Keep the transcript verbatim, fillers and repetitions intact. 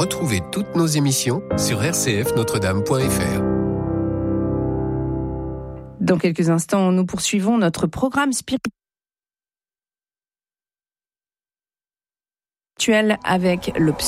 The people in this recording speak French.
Retrouvez toutes nos émissions sur r c f notre dame point f r. Dans quelques instants, nous poursuivons notre programme spirituel avec le